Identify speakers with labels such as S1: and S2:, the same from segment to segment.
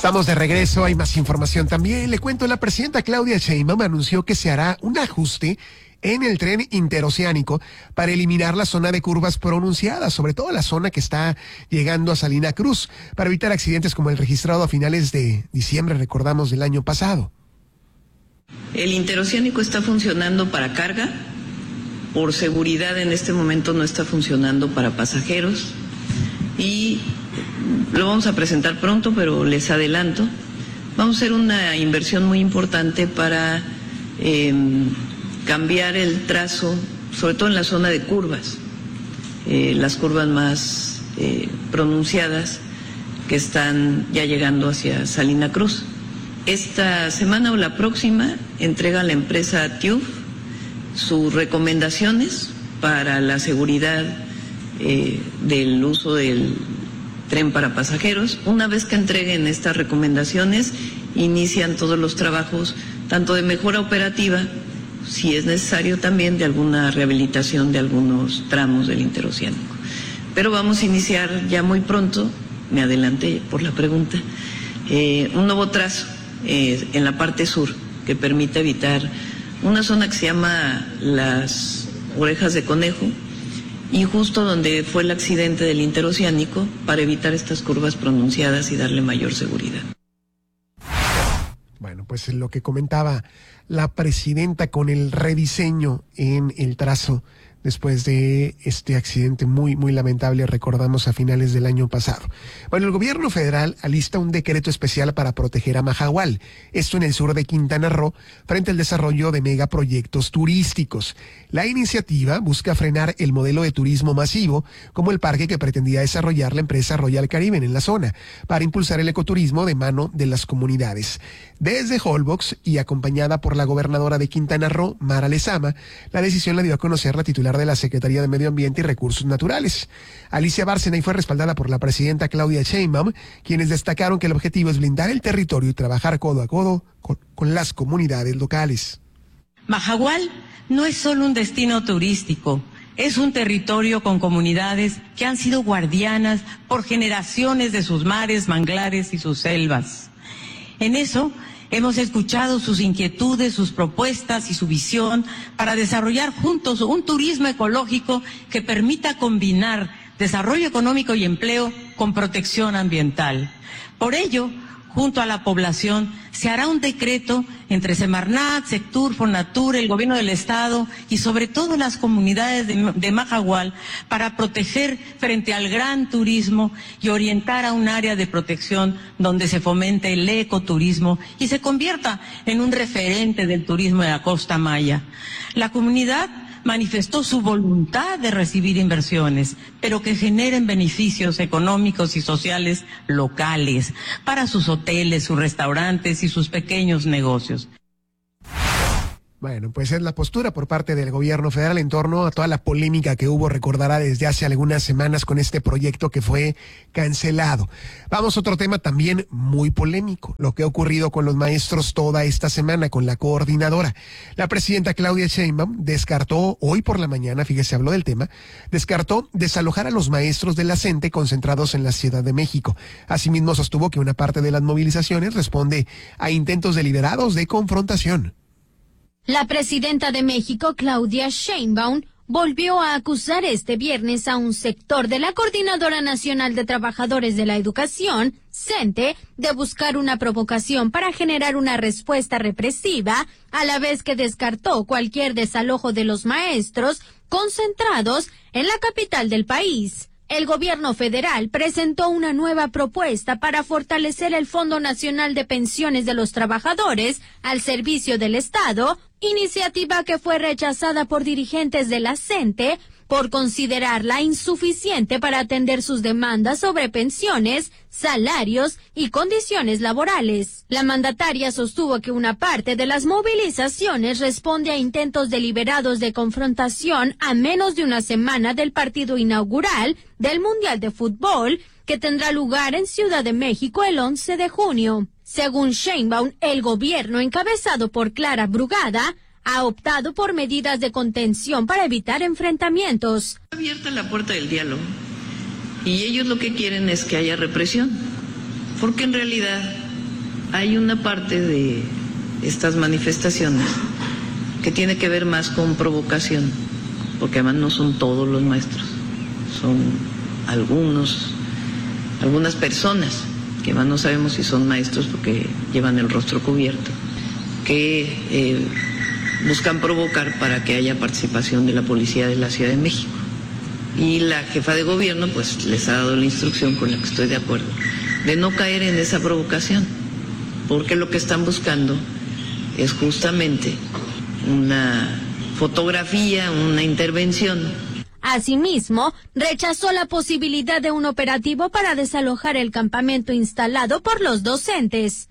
S1: Estamos de regreso, hay más información también. Le cuento, la presidenta Claudia Sheinbaum anunció que se hará un ajuste en el tren interoceánico para eliminar la zona de curvas pronunciadas, sobre todo la zona que está llegando a Salina Cruz, para evitar accidentes como el registrado a finales de diciembre, recordamos, del año pasado.
S2: El interoceánico está funcionando para carga, por seguridad en este momento no está funcionando para pasajeros y lo vamos a presentar pronto, pero les adelanto, vamos a hacer una inversión muy importante para cambiar el trazo, sobre todo en la zona de curvas, las curvas más pronunciadas que están ya llegando hacia Salina Cruz. Esta semana o la próxima entrega la empresa TÜV sus recomendaciones para la seguridad del uso del tren para pasajeros. Una vez que entreguen estas recomendaciones, inician todos los trabajos, tanto de mejora operativa, si es necesario también de alguna rehabilitación de algunos tramos del interoceánico. Pero vamos a iniciar ya muy pronto, me adelanté por la pregunta, un nuevo trazo en la parte sur que permite evitar una zona que se llama las Orejas de Conejo y justo donde fue el accidente del interoceánico para evitar estas curvas pronunciadas y darle mayor seguridad.
S1: Bueno, pues lo que comentaba la presidenta con el rediseño en el trazo después de este accidente muy lamentable, recordamos, a finales del año pasado. Bueno, el gobierno federal alista un decreto especial para proteger a Mahahual, esto en el sur de Quintana Roo, frente al desarrollo de megaproyectos turísticos. La iniciativa busca frenar el modelo de turismo masivo, como el parque que pretendía desarrollar la empresa Royal Caribbean en la zona, para impulsar el ecoturismo de mano de las comunidades. Desde Holbox y acompañada por la gobernadora de Quintana Roo, Mara Lezama, la decisión la dio a conocer la titular de la Secretaría de Medio Ambiente y Recursos Naturales, Alicia Bárcena, y fue respaldada por la presidenta Claudia Sheinbaum, quienes destacaron que el objetivo es blindar el territorio y trabajar codo a codo con las comunidades locales.
S3: Mahahual no es solo un destino turístico, es un territorio con comunidades que han sido guardianas por generaciones de sus mares, manglares y sus selvas. En eso hemos escuchado sus inquietudes, sus propuestas y su visión para desarrollar juntos un turismo ecológico que permita combinar desarrollo económico y empleo con protección ambiental. Por ello, junto a la población, se hará un decreto entre Semarnat, Sectur, Fonatur, el gobierno del estado y sobre todo las comunidades de Mahahual para proteger frente al gran turismo y orientar a un área de protección donde se fomente el ecoturismo y se convierta en un referente del turismo de la costa maya. La comunidad manifestó su voluntad de recibir inversiones, pero que generen beneficios económicos y sociales locales para sus hoteles, sus restaurantes y sus pequeños negocios.
S1: Bueno, pues es la postura por parte del gobierno federal en torno a toda la polémica que hubo, recordará, desde hace algunas semanas con este proyecto que fue cancelado. Vamos a otro tema también muy polémico, lo que ha ocurrido con los maestros toda esta semana con la coordinadora. La presidenta Claudia Sheinbaum descartó hoy por la mañana, fíjese, habló del tema, descartó desalojar a los maestros de la CENTE concentrados en la Ciudad de México. Asimismo sostuvo que una parte de las movilizaciones responde a intentos deliberados de confrontación.
S4: La presidenta de México, Claudia Sheinbaum, volvió a acusar este viernes a un sector de la Coordinadora Nacional de Trabajadores de la Educación, CENTE, de buscar una provocación para generar una respuesta represiva, a la vez que descartó cualquier desalojo de los maestros concentrados en la capital del país. El gobierno federal presentó una nueva propuesta para fortalecer el Fondo Nacional de Pensiones de los Trabajadores al servicio del Estado, iniciativa que fue rechazada por dirigentes de la CENTE por considerarla insuficiente para atender sus demandas sobre pensiones, salarios y condiciones laborales. La mandataria sostuvo que una parte de las movilizaciones responde a intentos deliberados de confrontación a menos de una semana del partido inaugural del Mundial de Fútbol, que tendrá lugar en Ciudad de México el 11 de junio. Según Sheinbaum, el gobierno encabezado por Clara Brugada ha optado por medidas de contención para evitar enfrentamientos.
S2: Abierta la puerta del diálogo y ellos lo que quieren es que haya represión, porque en realidad Hay una parte de estas manifestaciones que tiene que ver más con provocación, porque además no son todos los maestros, son algunas personas que más no sabemos si son maestros porque llevan el rostro cubierto, que buscan provocar para que haya participación de la policía de la Ciudad de México. Y la jefa de gobierno pues les ha dado la instrucción, con la que estoy de acuerdo, de no caer en esa provocación, porque lo que están buscando es justamente una fotografía, una intervención.
S4: Asimismo, rechazó la posibilidad de un operativo para desalojar el campamento instalado por los docentes.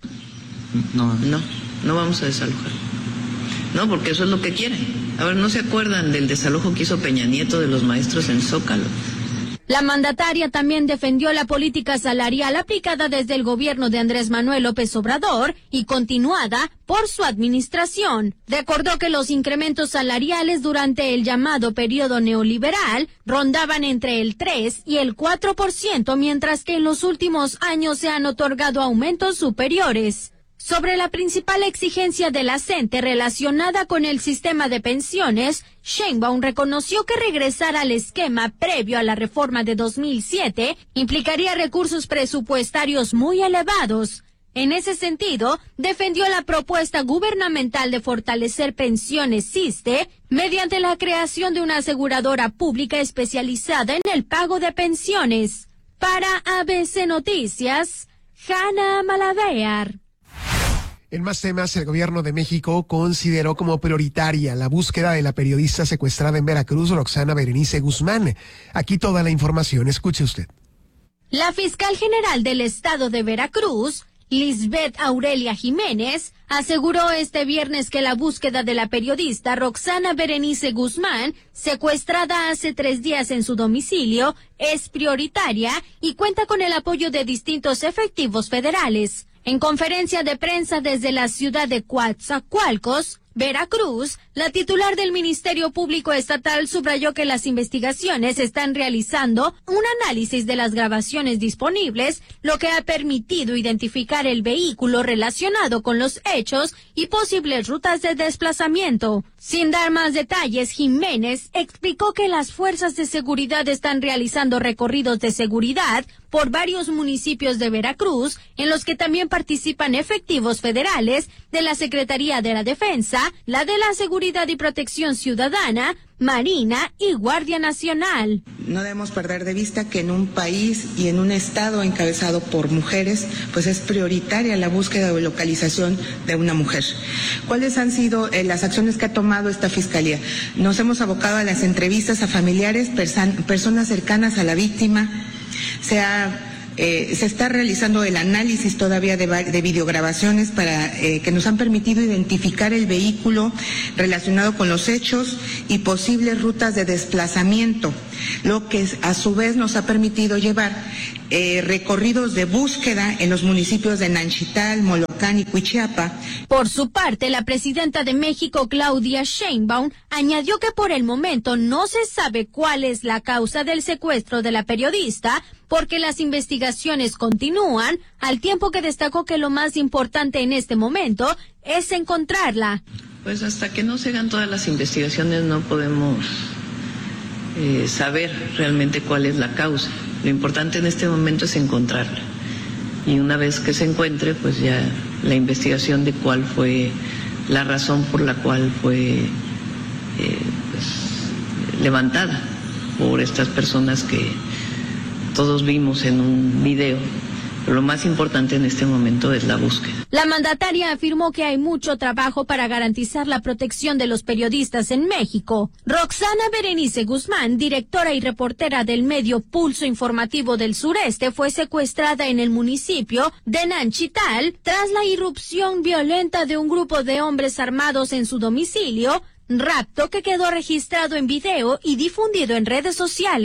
S2: No vamos a desalojar. No, porque eso es lo que quieren. A ver, ¿no se acuerdan del desalojo que hizo Peña Nieto de los maestros en Zócalo?
S4: La mandataria también defendió la política salarial aplicada desde el gobierno de Andrés Manuel López Obrador y continuada por su administración. Recordó que los incrementos salariales durante el llamado periodo neoliberal rondaban entre el 3 y el 4%, mientras que en los últimos años se han otorgado aumentos superiores. Sobre la principal exigencia de la CENTE relacionada con el sistema de pensiones, Sheinbaum reconoció que regresar al esquema previo a la reforma de 2007 implicaría recursos presupuestarios muy elevados. En ese sentido, defendió la propuesta gubernamental de fortalecer pensiones SISSSTE mediante la creación de una aseguradora pública especializada en el pago de pensiones. Para ABC Noticias, Hanna Malavear.
S1: En más temas, el gobierno de México consideró como prioritaria la búsqueda de la periodista secuestrada en Veracruz, Roxana Berenice Guzmán. Aquí toda la información, escuche usted.
S4: La fiscal general del estado de Veracruz, Lisbeth Aurelia Jiménez, aseguró este viernes que la búsqueda de la periodista Roxana Berenice Guzmán, secuestrada hace 3 días en su domicilio, es prioritaria y cuenta con el apoyo de distintos efectivos federales. En conferencia de prensa desde la ciudad de Coatzacoalcos, Veracruz, la titular del Ministerio Público Estatal subrayó que las investigaciones están realizando un análisis de las grabaciones disponibles, lo que ha permitido identificar el vehículo relacionado con los hechos y posibles rutas de desplazamiento. Sin dar más detalles, Jiménez explicó que las fuerzas de seguridad están realizando recorridos de seguridad por varios municipios de Veracruz, en los que también participan efectivos federales de la Secretaría de la Defensa, la de la Seguridad y Protección Ciudadana, Marina y Guardia Nacional.
S5: No debemos perder de vista que en un país y en un estado encabezado por mujeres, pues es prioritaria la búsqueda o localización de una mujer. ¿Cuáles han sido las acciones que ha tomado esta Fiscalía? Nos hemos abocado a las entrevistas a familiares, personas cercanas a la víctima. Se está realizando el análisis todavía de videograbaciones para que nos han permitido identificar el vehículo relacionado con los hechos y posibles rutas de desplazamiento, lo que a su vez nos ha permitido llevar recorridos de búsqueda en los municipios de Nanchital, Molocán y Cuichiapa.
S4: Por su parte, la presidenta de México, Claudia Sheinbaum, añadió que por el momento no se sabe cuál es la causa del secuestro de la periodista, porque las investigaciones continúan, al tiempo que destacó que lo más importante en este momento es encontrarla.
S2: Pues hasta que no se hagan todas las investigaciones no podemos saber realmente cuál es la causa. Lo importante en este momento es encontrarla. Y una vez que se encuentre, pues ya la investigación de cuál fue la razón por la cual fue levantada por estas personas que todos vimos en un video. Pero lo más importante en este momento es la búsqueda.
S4: La mandataria afirmó que hay mucho trabajo para garantizar la protección de los periodistas en México. Roxana Berenice Guzmán, directora y reportera del medio Pulso Informativo del Sureste, fue secuestrada en el municipio de Nanchital tras la irrupción violenta de un grupo de hombres armados en su domicilio, rapto que quedó registrado en video y difundido en redes sociales.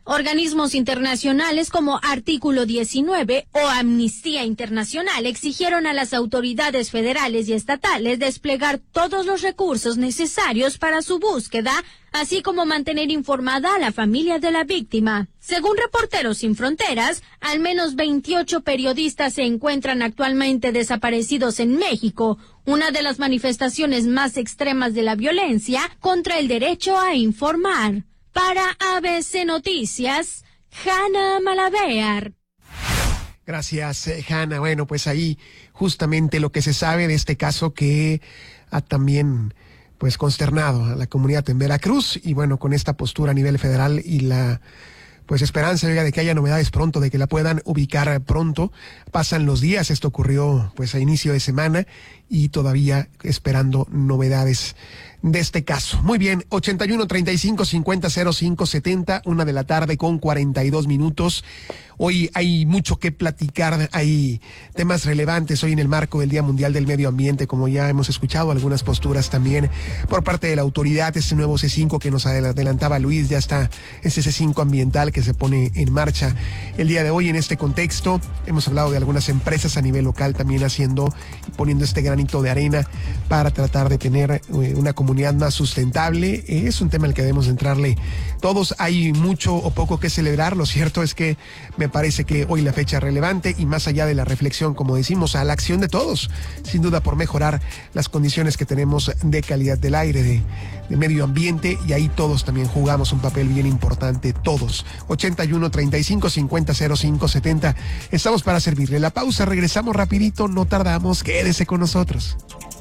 S4: Organismos internacionales como Artículo 19 o Amnistía Internacional exigieron a las autoridades federales y estatales desplegar todos los recursos necesarios para su búsqueda, así como mantener informada a la familia de la víctima. Según Reporteros Sin Fronteras, al menos 28 periodistas se encuentran actualmente desaparecidos en México, una de las manifestaciones más extremas de la violencia contra el derecho a informar. Para ABC Noticias, Hanna Malavéar.
S1: Gracias, Hanna. Bueno, pues ahí justamente lo que se sabe de este caso que ha también pues consternado a la comunidad en Veracruz, y bueno, con esta postura a nivel federal y la pues esperanza de que haya novedades pronto, de que la puedan ubicar pronto. Pasan los días, esto ocurrió pues a inicio de semana y todavía esperando novedades de este caso. Muy bien, 81-35-50-05-70, 1:00 con 42 minutos. Hoy hay mucho que platicar, hay temas relevantes hoy en el marco del Día Mundial del Medio Ambiente, como ya hemos escuchado, algunas posturas también por parte de la autoridad, este nuevo C5 que nos adelantaba Luis, ya está ese C5 ambiental que se pone en marcha el día de hoy. En este contexto hemos hablado de algunas empresas a nivel local también haciendo y poniendo este granito de arena para tratar de tener una comunidad más sustentable. Es un tema al que debemos entrarle todos. Hay mucho o poco que celebrar. Lo cierto es que me parece que hoy la fecha es relevante, y más allá de la reflexión, como decimos, a la acción de todos, sin duda, por mejorar las condiciones que tenemos de calidad del aire, de medio ambiente, y ahí todos también jugamos un papel bien importante, todos. 81-35-50-05-70. Estamos para servirle. La pausa, regresamos rapidito, no tardamos, quédese con nosotros.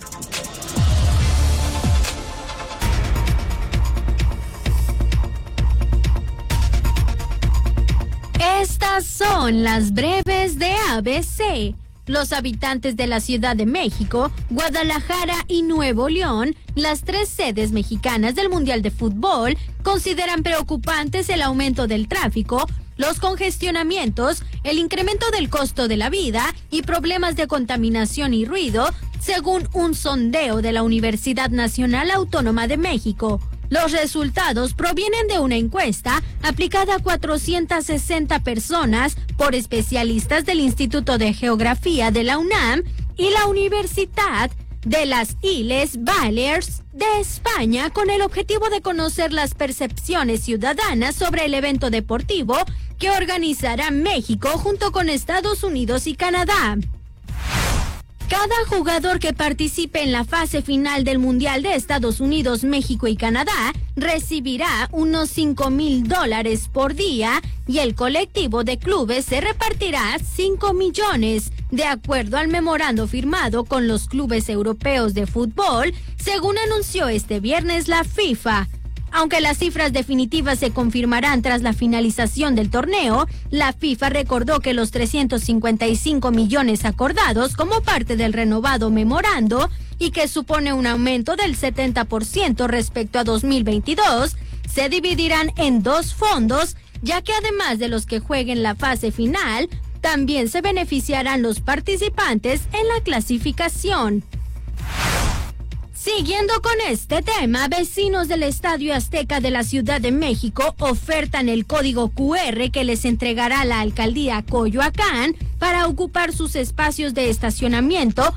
S4: Estas son las breves de ABC. Los habitantes de la Ciudad de México, Guadalajara y Nuevo León, las 3 sedes mexicanas del Mundial de Fútbol, consideran preocupantes el aumento del tráfico, los congestionamientos, el incremento del costo de la vida y problemas de contaminación y ruido, según un sondeo de la Universidad Nacional Autónoma de México. Los resultados provienen de una encuesta aplicada a 460 personas por especialistas del Instituto de Geografía de la UNAM y la Universidad de las Illes Balears de España, con el objetivo de conocer las percepciones ciudadanas sobre el evento deportivo que organizará México junto con Estados Unidos y Canadá. Cada jugador que participe en la fase final del Mundial de Estados Unidos, México y Canadá recibirá unos $5,000 por día, y el colectivo de clubes se repartirá 5 millones, de acuerdo al memorando firmado con los clubes europeos de fútbol, según anunció este viernes la FIFA. Aunque las cifras definitivas se confirmarán tras la finalización del torneo, la FIFA recordó que los 355 millones acordados como parte del renovado memorando, y que supone un aumento del 70% respecto a 2022, se dividirán en 2 fondos, ya que además de los que jueguen la fase final, también se beneficiarán los participantes en la clasificación. Siguiendo con este tema, vecinos del Estadio Azteca de la Ciudad de México ofertan el código QR que les entregará la alcaldía Coyoacán para ocupar sus espacios de estacionamiento